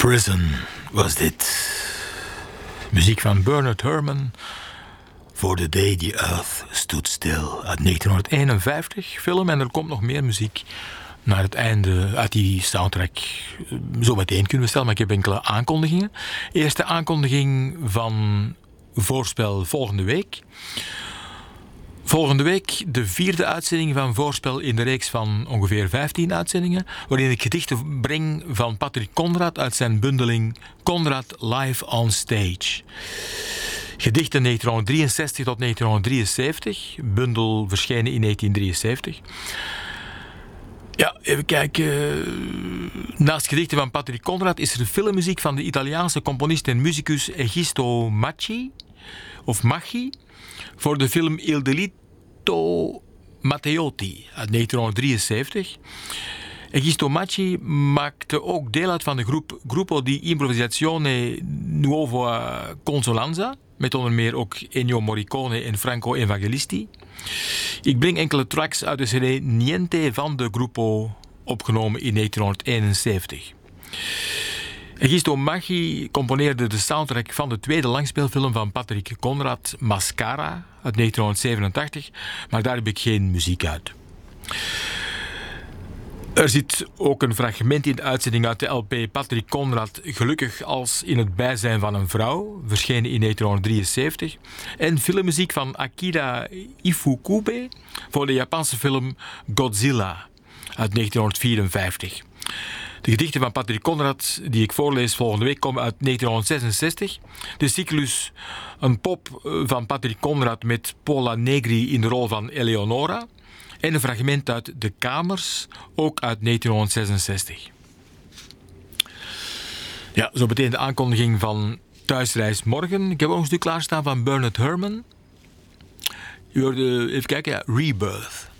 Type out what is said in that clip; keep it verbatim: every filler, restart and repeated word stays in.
Prison was dit. Muziek van Bernard Herrmann. For the Day the Earth Stood Still. Uit negentienhonderdeenenvijftig film. En er komt nog meer muziek naar het einde uit die soundtrack. Zo meteen kunnen we stellen, maar ik heb enkele aankondigingen. Eerste aankondiging van Voorspel volgende week. Volgende week de vierde uitzending van Voorspel in de reeks van ongeveer vijftien uitzendingen, waarin ik gedichten breng van Patrick Conrad uit zijn bundeling Conrad Live on Stage. Gedichten negentienhonderddrieënzestig tot negentienhonderddrieënzeventig, bundel verschenen in negentienhonderddrieënzeventig. Ja, even kijken. Naast gedichten van Patrick Conrad is er filmmuziek van de Italiaanse componist en musicus Egisto Macci, of Macchi, voor de film Il Delitto Matteotti uit negentienhonderddrieënzeventig. Egisto Macci maakte ook deel uit van de groep Gruppo di Improvvisazione Nuova Consolanza, met onder meer ook Ennio Morricone en Franco Evangelisti. Ik breng enkele tracks uit de cd Niente van de Gruppo, opgenomen in negentienhonderdeenenzeventig. Egisto Macchi componeerde de soundtrack van de tweede langspeelfilm van Patrick Conrad, Mascara, uit negentienhonderdzevenentachtig, maar daar heb ik geen muziek uit. Er zit ook een fragment in de uitzending uit de L P Patrick Conrad, Gelukkig als in het bijzijn van een vrouw, verschenen in negentienhonderddrieënzeventig, en filmmuziek van Akira Ifukube voor de Japanse film Godzilla uit negentienhonderdvierenvijftig. De gedichten van Patrick Conrad, die ik voorlees volgende week, komen uit negentienhonderdzesenzestig. De cyclus Een pop van Patrick Conrad met Paula Negri in de rol van Eleonora. En een fragment uit De Kamers, ook uit negentienhonderdzesenzestig. Ja, zo meteen de aankondiging van Thuisreis morgen. Ik heb ook een stuk klaarstaan van Bernard Herrmann. U hoorde, even kijken, ja, Rebirth.